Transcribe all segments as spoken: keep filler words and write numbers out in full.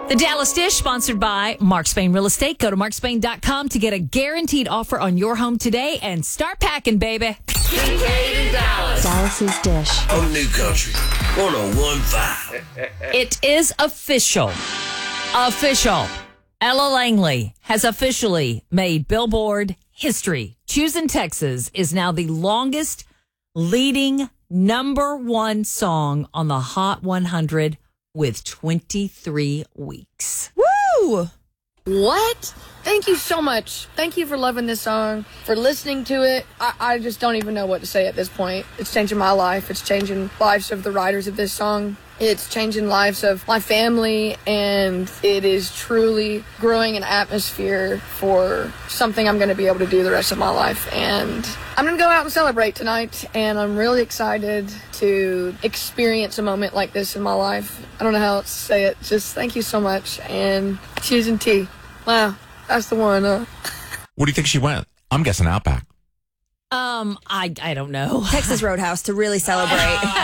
The Dallas Dish, sponsored by Mark Spain Real Estate. Go to mark spain dot com to get a guaranteed offer on your home today and start packing, baby. Kincaid in Dallas. Dallas's Dish. On New Country one oh one point five. It is official. Official. Ella Langley has officially made Billboard history. Choosing Texas is now the longest leading number one song on the Hot one hundred with twenty-three weeks. Woo! What? Thank you so much. Thank you for loving this song, for listening to it. I, I just don't even know what to say at this point. It's changing my life. It's changing lives of the writers of this song. It's changing lives of my family, and it is truly growing an atmosphere for something I'm going to be able to do the rest of my life. And I'm going to go out and celebrate tonight, and I'm really excited to experience a moment like this in my life. I don't know how else to say it. Just thank you so much. And choosing T. Wow, that's the one. Uh. Where do you think she went? I'm guessing Outback. Um, I I don't know. Texas Roadhouse to really celebrate.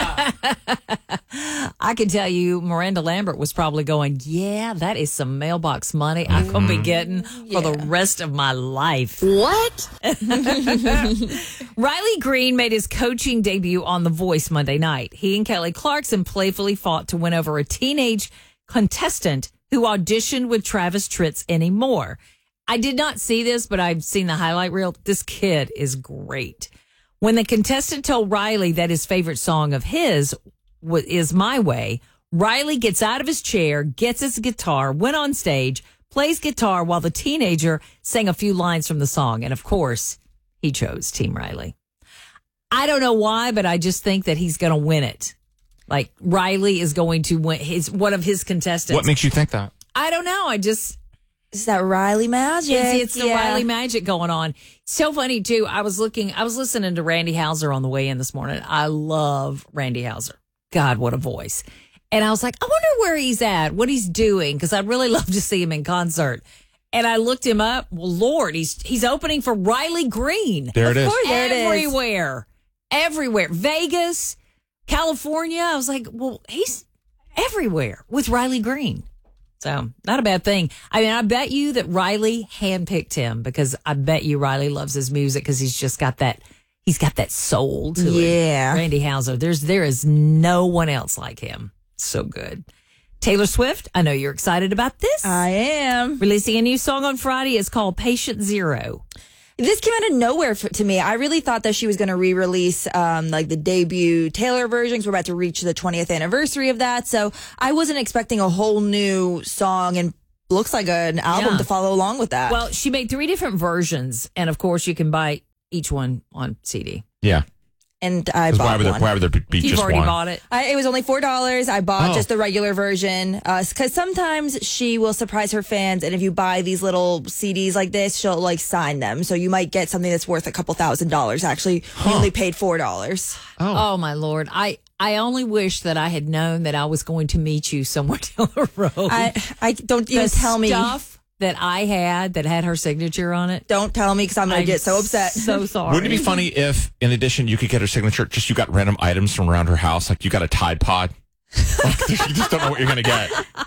I can tell you Miranda Lambert was probably going, yeah, that is some mailbox money I'm going to be getting Yeah. for the rest of my life. What? Riley Green made his coaching debut on The Voice Monday night. He and Kelly Clarkson playfully fought to win over a teenage contestant who auditioned with Travis Tritt's Anymore. I did not see this, but I've seen the highlight reel. This kid is great. When the contestant told Riley that his favorite song of his was, is My Way, Riley gets out of his chair, gets his guitar, went on stage, plays guitar while the teenager sang a few lines from the song. And of course, he chose Team Riley. I don't know why, but I just think that he's going to win it. Like Riley is going to win his one of his contestants. What makes you think that? I don't know. I just It's that Riley magic. it's, it's the Yeah. Riley magic going on. So funny too. I was looking. I was listening to Randy Houser on the way in this morning. I love Randy Houser. God, what a voice! And I was like, I wonder where he's at, what he's doing, because I'd really love to see him in concert. And I looked him up. Well, Lord, he's he's opening for Riley Green. There it is. course. There it is. Everywhere, everywhere. Vegas, California. I was like, well, he's everywhere with Riley Green. So not a bad thing. I mean, I bet you that Riley handpicked him because I bet you Riley loves his music because he's just got that, he's got that soul to it. Yeah. Randy Houser. There's, there is no one else like him. So good. Taylor Swift, I know you're excited about this. I am. Releasing a new song on Friday. It's called Patient Zero. This came out of nowhere for, to me. I really thought that she was going to re-release um, like the debut Taylor versions. We're about to reach the twentieth anniversary of that. So I wasn't expecting a whole new song, and looks like an album Yeah. to follow along with that. Well, she made three different versions. And of course, you can buy each one on C D. Yeah. and I 'Cause bought why would there, one. why would there be You've just already one? bought it. I, it was only four dollars. I bought Oh. just the regular version because sometimes she will surprise her fans, and if you buy these little C Ds like this, she'll like sign them. So you might get something that's worth a couple thousand dollars. Actually, we only paid four dollars. Oh. my Lord. I, I only wish that I had known that I was going to meet you somewhere down the road. I I don't even the tell me. stuff that I had that had her signature on it. Don't tell me because I'm gonna I'm get so upset. So sorry. Wouldn't it be funny if, in addition, you could get her signature, just you got random items from around her house, like you got a Tide Pod? Like, you just don't know what you're going to get.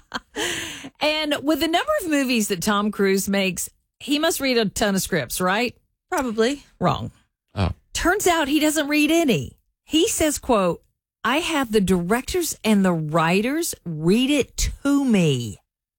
And with the number of movies that Tom Cruise makes, he must read a ton of scripts, right? Probably. Wrong. Oh. Turns out he doesn't read any. He says, quote, I have the directors and the writers read it to me.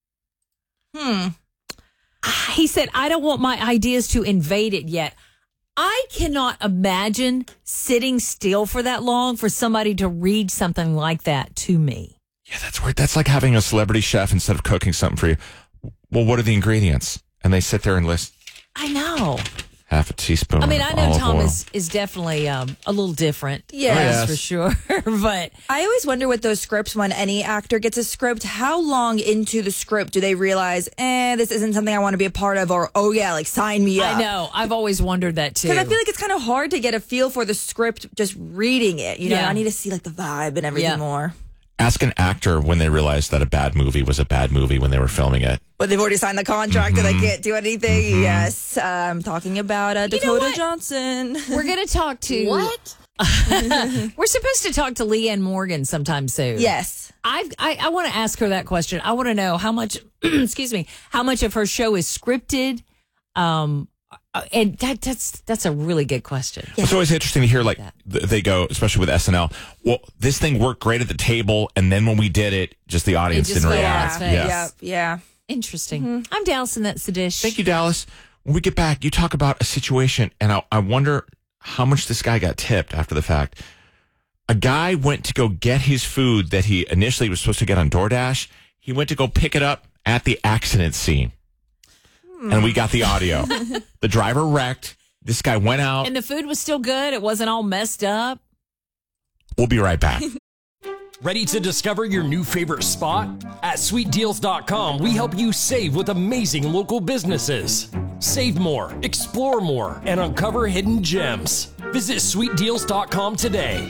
Hmm. He said, I don't want my ideas to invade it yet. I cannot imagine sitting still for that long for somebody to read something like that to me. Yeah, that's weird. That's like having a celebrity chef instead of cooking something for you. Well, what are the ingredients? And they sit there and list I know. half a teaspoon. I mean, I of know olive Tom oil. is, is definitely um, a little different. Yeah. Oh, That's yes. for sure. But I always wonder with those scripts, when any actor gets a script, how long into the script do they realize, eh, this isn't something I want to be a part of, or, oh yeah, like sign me up? I know. I've always wondered that too. Because I feel like it's kind of hard to get a feel for the script just reading it. You know, Yeah. I need to see like the vibe and everything Yeah. more. Ask an actor when they realized that a bad movie was a bad movie when they were filming it. But they've already signed the contract and Mm-hmm. I can't do anything. Yes. I'm talking about uh, Dakota what? Johnson. We're going to talk to What? We're supposed to talk to Leanne Morgan sometime soon. Yes. I've, I I want to ask her that question. I want to know how much, excuse me, how much of her show is scripted. Um, and that that's that's a really good question. It's always interesting to hear, like, th- they go, especially with S N L, well, this thing worked great at the table, and then when we did it, just the audience just didn't fell react. off its face. Yeah. Yep. Yeah. Interesting. Mm-hmm. I'm Dallas, and that's the dish. Thank you, Dallas. When we get back, you talk about a situation, and I, I wonder how much this guy got tipped after the fact. A guy went to go get his food that he initially was supposed to get on DoorDash. He went to go pick it up at the accident scene. And we got the audio. The driver wrecked. This guy went out. And the food was still good. It wasn't all messed up. We'll be right back. Ready to discover your new favorite spot? At sweet deals dot com, we help you save with amazing local businesses. Save more, explore more, and uncover hidden gems. Visit sweet deals dot com today.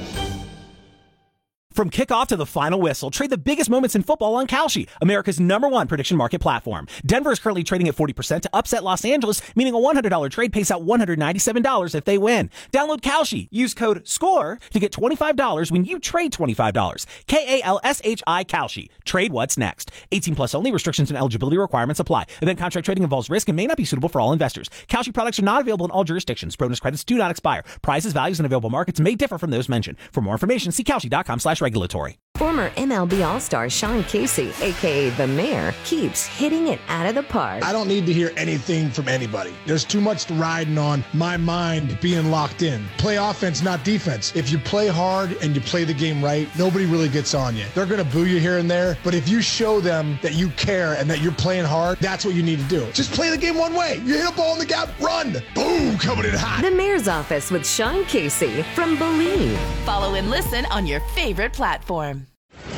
From kickoff to the final whistle, trade the biggest moments in football on Kalshi, America's number one prediction market platform. Denver is currently trading at forty percent to upset Los Angeles, meaning a one hundred dollars trade pays out one hundred ninety-seven dollars if they win. Download Kalshi. Use code SCORE to get twenty-five dollars when you trade twenty-five dollars. K A L S H I Kalshi. Trade what's next. eighteen plus only. Restrictions and eligibility requirements apply. Event contract trading involves risk and may not be suitable for all investors. Kalshi products are not available in all jurisdictions. Bonus credits do not expire. Prices, values, and available markets may differ from those mentioned. For more information, see Kalshi dot com slash regulatory. Former M L B All-Star Sean Casey, a k a. The Mayor, keeps hitting it out of the park. I don't need to hear anything from anybody. There's too much riding on my mind being locked in. Play offense, not defense. If you play hard and you play the game right, nobody really gets on you. They're going to boo you here and there, but if you show them that you care and that you're playing hard, that's what you need to do. Just play the game one way. You hit a ball in the gap, run. Boom, coming in hot. The Mayor's Office with Sean Casey from Believe. Follow and listen on your favorite platform.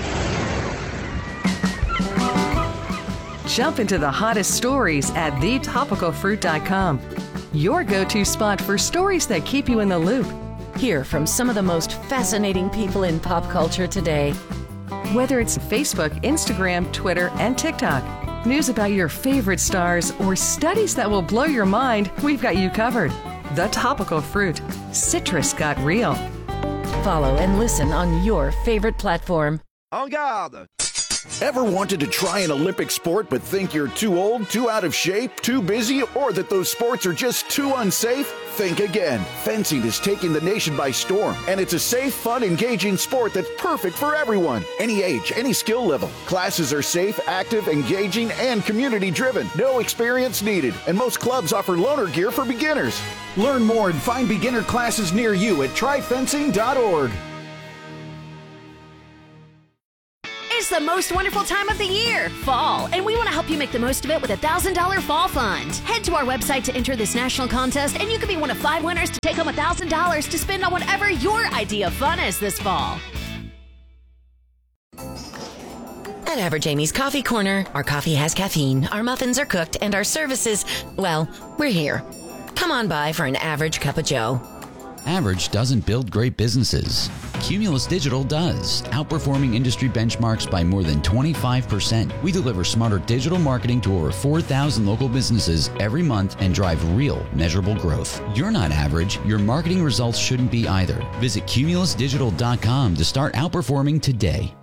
Jump into the hottest stories at the topical fruit dot com. Your go-to spot for stories that keep you in the loop. Hear from some of the most fascinating people in pop culture today. Whether it's Facebook, Instagram, Twitter, and TikTok, news about your favorite stars, or studies that will blow your mind, we've got you covered. The Topical Fruit. Citrus got real. Follow and listen on your favorite platform. En garde! Ever wanted to try an Olympic sport but think you're too old, too out of shape, too busy, or that those sports are just too unsafe? Think again. Fencing is taking the nation by storm, and it's a safe, fun, engaging sport that's perfect for everyone. Any age, any skill level. Classes are safe, active, engaging, and community-driven. No experience needed, and most clubs offer loaner gear for beginners. Learn more and find beginner classes near you at try fencing dot org. It's the most wonderful time of the year, fall, and we want to help you make the most of it with a one thousand dollars Fall Fund. Head to our website to enter this national contest, and you could be one of five winners to take home one thousand dollars to spend on whatever your idea of fun is this fall. At Average Amy's Coffee Corner, our coffee has caffeine, our muffins are cooked, and our services, well, we're here. Come on by for an average cup of joe. Average doesn't build great businesses. Cumulus Digital does, outperforming industry benchmarks by more than twenty-five percent. We deliver smarter digital marketing to over four thousand local businesses every month and drive real, measurable growth. You're not average. Your marketing results shouldn't be either. Visit cumulus digital dot com to start outperforming today.